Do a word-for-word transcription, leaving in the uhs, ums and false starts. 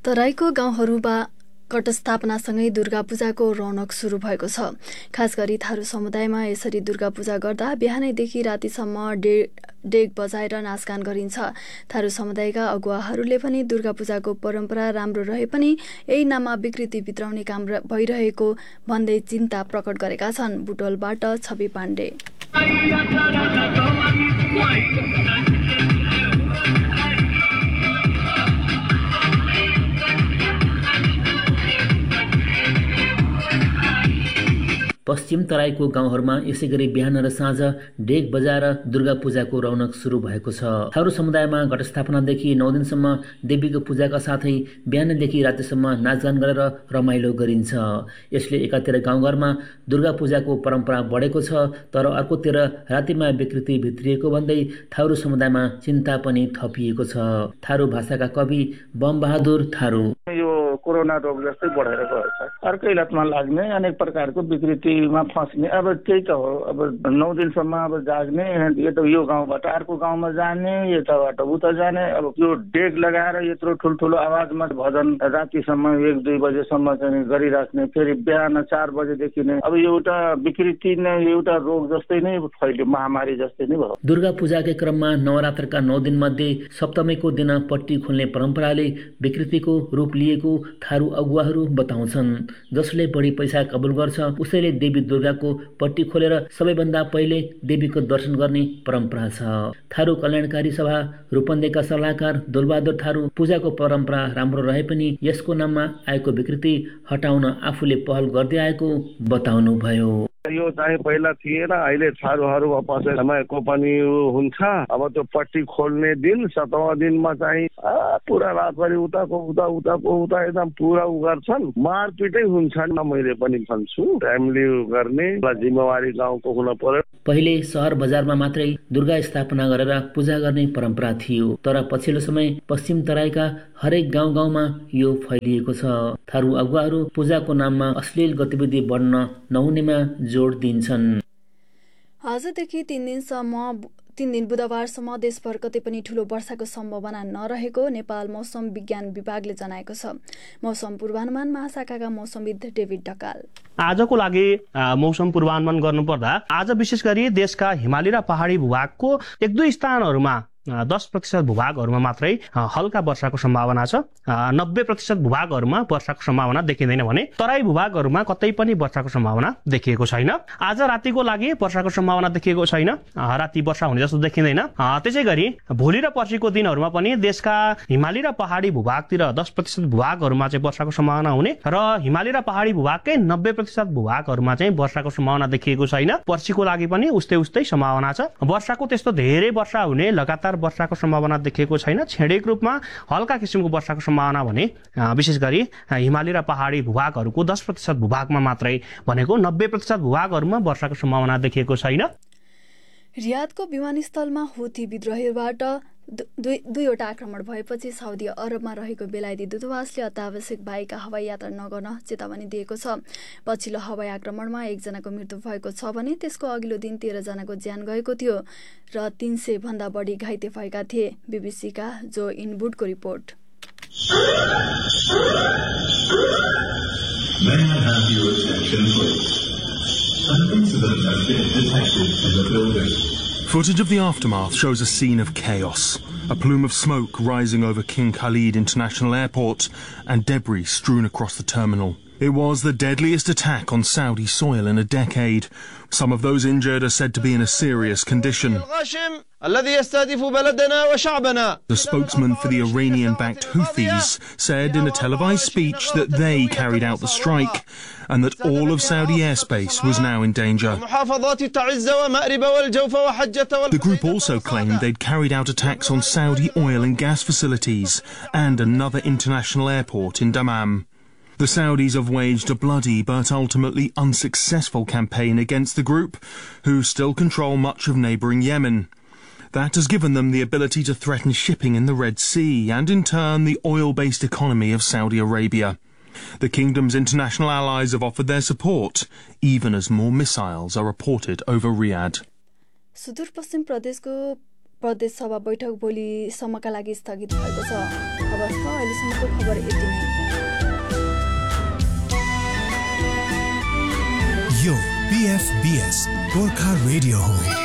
तराईको गाउँहरूमा घटस्थापनासँगै दुर्गा पूजाको रौनक सुरु भएको छ। खास गरी थारू समुदायमा यसरी दुर्गा पूजा गर्दा बिहानैदेखि रातिसम्म डे डेग बजाएर नाचगान गरिन्छ। थारू समुदायका अगुवाहरूले पनि दुर्गा पूजाको परम्परा राम्रो रहे पनि यही नाममा विकृति भित्राउने काम भइरहेको भन्दै चिन्ता प्रकट गरेका छन्। बुटोलबाट छवि पाण्डे। पश्चिम तराईको गाउँहरूमा यसै गरी बिहान र साँझ डेग बजाएर दुर्गा पूजाको रौनक सुरु भएको छ। थारू समुदायमा घटस्थापनादेखि नौ दिनसम्म देवीको पूजाका साथै बिहानदेखि रातिसम्म नाचगान गरेर रमाइलो गरिन्छ। यसले एकातिर गाउँघरमा दुर्गा पूजाको परम्परा बढेको छ, तर अर्कोतिर रातिमा विकृति भित्रिएको भन्दै थारू समुदायमा चिन्ता पनि थपिएको छ। थारू भाषाका कवि बम बहादुर थारू। यो कोरोना रोग जस्तै बढेर गएको छ। अर्कै लतमा लाग्ने, अनेक प्रकारको विकृतिमा फस्ने। अब त्यही त हो, अब नौ दिनसम्म अब जाग्ने, यो त यो गाउँबाट अर्को गाउँमा जाने, यताबाट उता जाने। अब यो डेग लगाएर यत्रो ठुल्ठुलो आवाजमा भजन रातिसम्म एक दुई बजेसम्म चाहिँ गरिराख्ने, फेरि बिहान चार बजेदेखि नै अब एउटा विकृति नै एउटा रोग जस्तै नै फैल्यो, महामारी जस्तै नै भयो। दुर्गा पूजाकै क्रममा नवरात्रका नौ दिन मध्ये सप्तमीको दिन पट्टी खोल्ने परम्पराले विकृतिको रूप लिएको थारू अगुवाहरू बताउँछन्। जसले बढी पैसा कबुल गर्छ उसैले देवी दुर्गाको पट्टी खोलेर सबैभन्दा पहिले देवीको दर्शन गर्ने परम्परा छ। थारू कल्याणकारी सभा रूपन्देहीका सल्लाहकार दुलबहादुर थारू पूजाको परम्परा राम्रो रहे पनि यसको नाममा आएको विकृति हटाउन आफूले पहल गर्दै आएको बताउनु भयो। यो चाहिँ पहिला थिएन, अहिले थारूहरूमा पछि समयको पनि हुन्छ। अब त्यो पट्टी खोल्ने दिन सतौं दिनमा चाहिँ पुरा रातभरि उताको उता उताको उता एकदम पुरा उ गर्छन्, मारपिटै हुन्छ। मैले पनि भन्छु फ्यामिली गर्ने जिम्मेवारी गाउँको हुन पर्यो। पहिले सहर बजारमा मात्रै दुर्गा स्थापना गरेर पूजा गर्ने परम्परा थियो, तर पछिल्लो समय पश्चिम तराईका हरेक गाउँ गाउँमा यो फैलिएको छ। थारू अगुवाहरू पूजाको नाममा अश्लील गतिविधि बढ्न नहुनेमा जोड दिन्छन्। आजदेखि तीन दिनसम्म तीन दिन बुधबारसम्म देशभर कतै पनि ठूलो वर्षाको सम्भावना नरहेको नेपाल मौसम विज्ञान विभागले जनाएको छ। मौसम पूर्वानुमान महाशाखाका मौसमविद डेभिड ढकाल। आजको लागि मौसम पूर्वानुमान गर्नुपर्दा आज विशेष गरी देशका हिमाली र पहाडी भूभागको एक दुई स्थानहरूमा दस प्रतिशत भूभागहरूमा मात्रै हल्का वर्षाको सम्भावना छ। नब्बे प्रतिशत भूभागहरूमा वर्षाको सम्भावना देखिँदैन भने तराई भूभागहरूमा कतै पनि वर्षाको सम्भावना देखिएको छैन। आज रातिको लागि वर्षाको सम्भावना देखिएको छैन, राति वर्षा हुने जस्तो देखिँदैन। त्यसै गरी भोलि र पर्सिको दिनहरूमा पनि देशका हिमाली र पहाडी भूभागतिर दस प्रतिशत भूभागहरूमा चाहिँ वर्षाको सम्भावना हुने र हिमाली र पहाडी भूभागकै नब्बे प्रतिशत भूभागहरूमा चाहिँ वर्षाको सम्भावना देखिएको छैन। पर्सिको लागि पनि उस्तै उस्तै सम्भावना छ। वर्षाको त्यस्तो धेरै वर्षा हुने लगातार वर्षाको सम्भावना देखिएको छैन। छेडेक रूपमा हल्का किसिमको वर्षाको सम्भावना भने विशेष गरी हिमाली र पहाडी भूभागहरूको दस प्रतिशत भूभागमा मात्रै भनेको नब्बे प्रतिशत भूभागहरूमा वर्षाको सम्भावना देखिएको छैन। रियादको विमानस्थलमा हुथी विद्रोहीबाट दुई दुईवटा आक्रमण भएपछि साउदी अरबमा रहेको बेलायती दूतावासले अत्यावश्यक बाहेक हवाई यात्रा नगर्न चेतावनी दिएको छ। पछिल्लो हवाई आक्रमणमा एकजनाको मृत्यु भएको छ भने त्यसको अघिल्लो दिन तेह्रजनाको ज्यान गएको थियो र तीन सय भन्दा बढी घाइते भएका थिए। बीबीसीका जो इनबुटको report. Footage of the aftermath shows a scene of chaos. A plume of smoke rising over King Khalid International Airport and debris strewn across the terminal. It was the deadliest attack on Saudi soil in a decade. Some of those injured are said to be in a serious condition. The spokesman for the Iranian-backed Houthis said in a televised speech that they carried out the strike and that all of Saudi airspace was now in danger. The group also claimed they'd carried out attacks on Saudi oil and gas facilities and another international airport in Dammam. The Saudis have waged a bloody but ultimately unsuccessful campaign against the group, who still control much of neighbouring Yemen. That has given them the ability to threaten shipping in the Red Sea and, in turn, the oil-based economy of Saudi Arabia. The kingdom's international allies have offered their support, even as more missiles are reported over Riyadh. Sudurpashchim प्रदेशको प्रदेश सभा बैठक भोलिसम्मका लागि स्थगित भएको छ। हवस् त अहिलेसम्मको खबर यति नै। यो पीएफबीएस गोर्खा रेडियो हो।